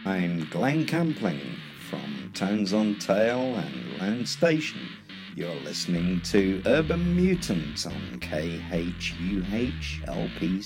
I'm Glenn Campling from Tones on Tail and Lone Station. You're listening to Urban Mutants on KHUH LP